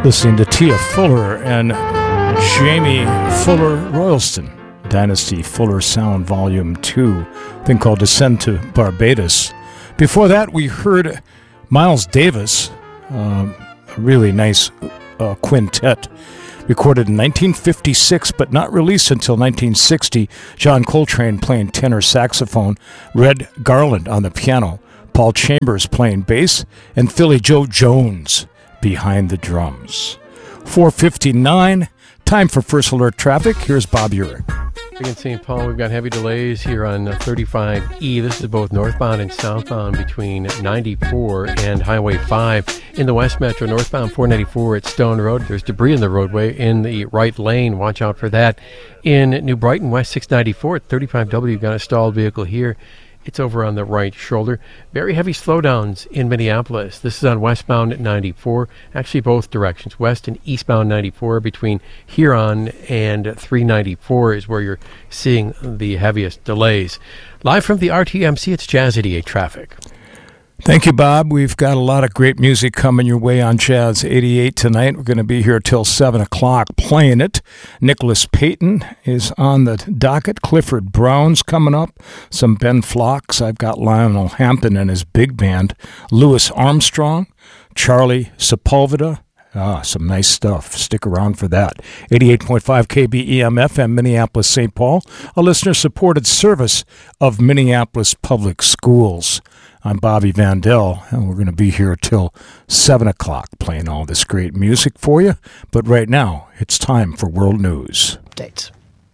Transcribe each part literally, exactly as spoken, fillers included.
Listening to Tia Fuller and Jamie Fuller Royalston. Dynasty Fuller Sound Volume two, thing called Descend to Barbados. Before that, we heard Miles Davis, uh, a really nice uh, quintet, recorded in nineteen fifty-six, but not released until nineteen sixty. John Coltrane playing tenor saxophone, Red Garland on the piano, Paul Chambers playing bass, and Philly Joe Jones behind the drums. four fifty-nine, time for First Alert Traffic. Here's Bob Urich. In Saint Paul, we've got heavy delays here on thirty-five E. This is both northbound and southbound between ninety-four and Highway five. In the West Metro, northbound four ninety-four at Stone Road. There's debris in the roadway in the right lane. Watch out for that. In New Brighton, West six ninety-four at thirty-five W, you've got a stalled vehicle here. It's over on the right shoulder. Very heavy slowdowns in Minneapolis. This is on westbound at ninety-four. Actually, both directions. West and eastbound ninety-four between Huron and three ninety-four is where you're seeing the heaviest delays. Live from the R T M C, it's Jazz eighty-eight Traffic. Thank you, Bob. We've got a lot of great music coming your way on Jazz eighty-eight tonight. We're going to be here till seven o'clock playing it. Nicholas Payton is on the docket. Clifford Brown's coming up. Some Ben Flocks. I've got Lionel Hampton and his big band. Louis Armstrong. Charlie Sepulveda. Ah, some nice stuff. Stick around for that. eighty-eight point five K B E M F M, Minneapolis, Saint Paul, a listener-supported service of Minneapolis Public Schools. I'm Bobby Vandell, and we're going to be here till seven o'clock playing all this great music for you. But right now, it's time for World News. Updates.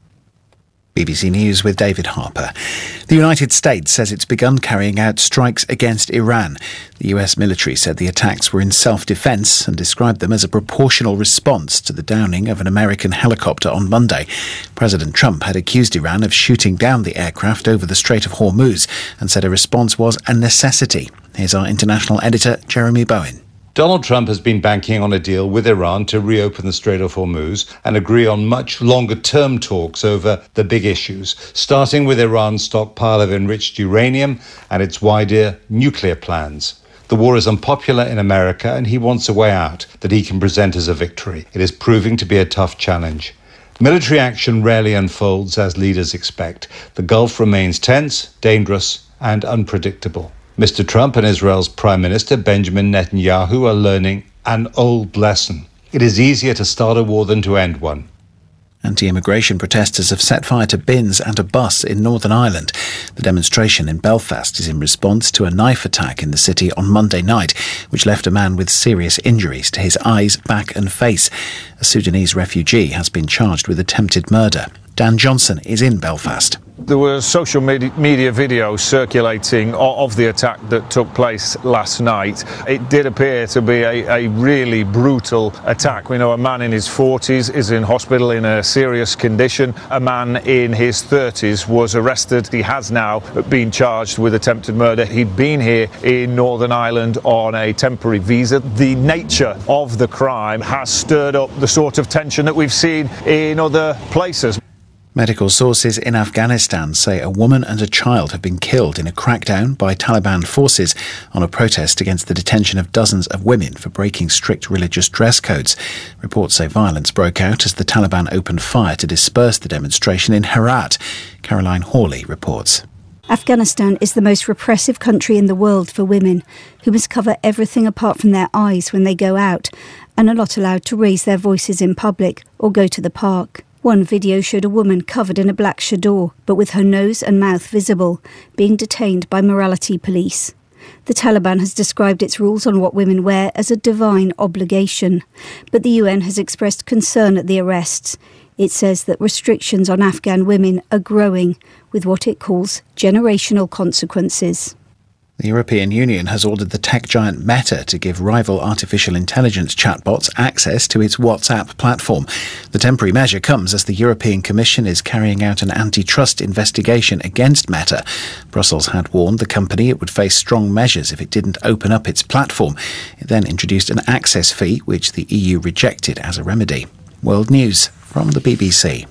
B B C News with David Harper. The United States says it's begun carrying out strikes against Iran. The U S military said the attacks were in self-defense and described them as a proportional response to the downing of an American helicopter on Monday. President Trump had accused Iran of shooting down the aircraft over the Strait of Hormuz and said a response was a necessity. Here's our international editor, Jeremy Bowen. Donald Trump has been banking on a deal with Iran to reopen the Strait of Hormuz and agree on much longer-term talks over the big issues, starting with Iran's stockpile of enriched uranium and its wider nuclear plans. The war is unpopular in America, and he wants a way out that he can present as a victory. It is proving to be a tough challenge. Military action rarely unfolds as leaders expect. The Gulf remains tense, dangerous, and unpredictable. Mister Trump and Israel's Prime Minister Benjamin Netanyahu are learning an old lesson. It is easier to start a war than to end one. Anti-immigration protesters have set fire to bins and a bus in Northern Ireland. The demonstration in Belfast is in response to a knife attack in the city on Monday night, which left a man with serious injuries to his eyes, back and face. A Sudanese refugee has been charged with attempted murder. Dan Johnson is in Belfast. There were social media, media videos circulating of the attack that took place last night. It did appear to be a, a really brutal attack. We know a man in his forties is in hospital in a serious condition. A man in his thirties was arrested. He has now been charged with attempted murder. He'd been here in Northern Ireland on a temporary visa. The nature of the crime has stirred up the sort of tension that we've seen in other places. Medical sources in Afghanistan say a woman and a child have been killed in a crackdown by Taliban forces on a protest against the detention of dozens of women for breaking strict religious dress codes. Reports say violence broke out as the Taliban opened fire to disperse the demonstration in Herat. Caroline Hawley reports. Afghanistan is the most repressive country in the world for women, who must cover everything apart from their eyes when they go out and are not allowed to raise their voices in public or go to the park. One video showed a woman covered in a black chador, but with her nose and mouth visible, being detained by morality police. The Taliban has described its rules on what women wear as a divine obligation, but the U N has expressed concern at the arrests. It says that restrictions on Afghan women are growing, with what it calls generational consequences. The European Union has ordered the tech giant Meta to give rival artificial intelligence chatbots access to its WhatsApp platform. The temporary measure comes as the European Commission is carrying out an antitrust investigation against Meta. Brussels had warned the company it would face strong measures if it didn't open up its platform. It then introduced an access fee, which the E U rejected as a remedy. World News from the B B C.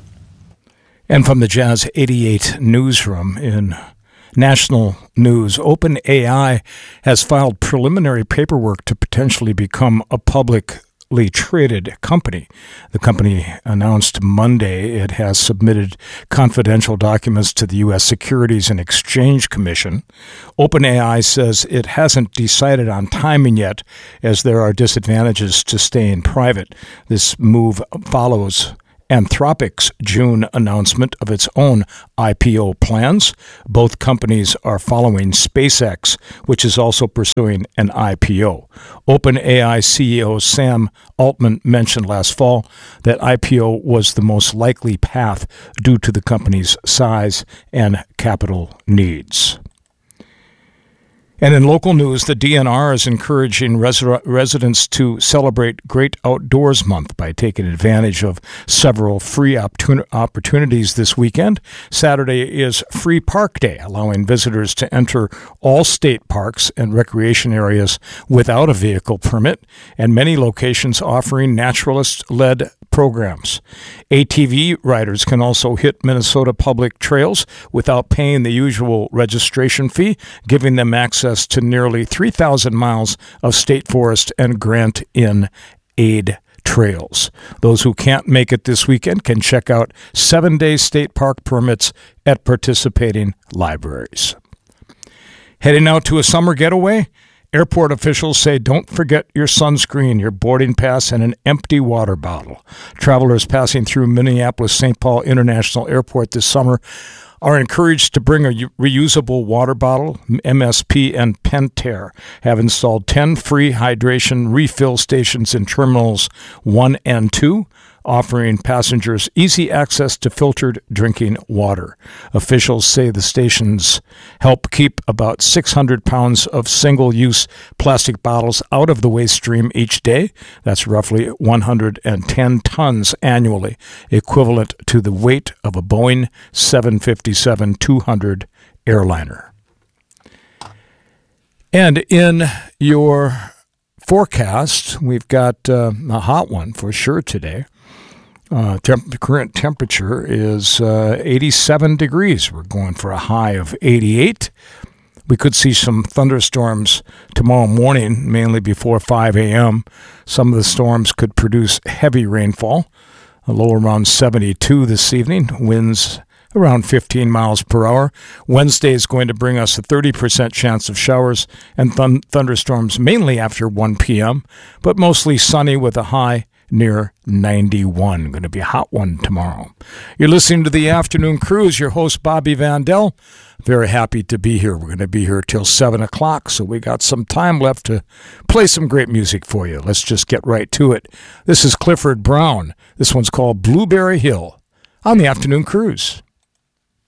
And from the Jazz eighty-eight newsroom in National news, OpenAI has filed preliminary paperwork to potentially become a public publicly traded company. The company announced Monday it has submitted confidential documents to the U S Securities and Exchange Commission. OpenAI says it hasn't decided on timing yet, as there are disadvantages to staying private. This move follows Anthropic's June announcement of its own I P O plans. Both companies are following SpaceX, which is also pursuing an I P O. OpenAI C E O Sam Altman mentioned last fall that I P O was the most likely path due to the company's size and capital needs. And in local news, the D N R is encouraging res- residents to celebrate Great Outdoors Month by taking advantage of several free opportun- opportunities this weekend. Saturday is Free Park Day, allowing visitors to enter all state parks and recreation areas without a vehicle permit, and many locations offering naturalist-led programs. A T V riders can also hit Minnesota public trails without paying the usual registration fee, giving them access to nearly three thousand miles of state forest and grant-in aid trails. Those who can't make it this weekend can check out seven-day state park permits at participating libraries. Heading out to a summer getaway? Airport officials say don't forget your sunscreen, your boarding pass, and an empty water bottle. Travelers passing through Minneapolis-Saint Paul International Airport this summer are encouraged to bring a reusable water bottle. M S P and Pentair have installed ten free hydration refill stations in Terminals one and two, offering passengers easy access to filtered drinking water. Officials say the stations help keep about six hundred pounds of single-use plastic bottles out of the waste stream each day. That's roughly one hundred ten tons annually, equivalent to the weight of a Boeing seven fifty-seven two hundred airliner. And in your forecast, we've got uh, a hot one for sure today. Uh, temp- the current temperature is uh, eighty-seven degrees. We're going for a high of eighty-eight. We could see some thunderstorms tomorrow morning, mainly before five a.m. Some of the storms could produce heavy rainfall. A low around seventy-two this evening. Winds around fifteen miles per hour. Wednesday is going to bring us a thirty percent chance of showers and thun- thunderstorms mainly after one p.m., but mostly sunny with a high near ninety-one. Going to be a hot one tomorrow. You're listening to the Afternoon Cruise. Your host, Bobby Vandell. Very happy to be here. We're going to be here till seven o'clock, so we got some time left to play some great music for you. Let's just get right to it. This is Clifford Brown. This one's called Blueberry Hill on the Afternoon Cruise.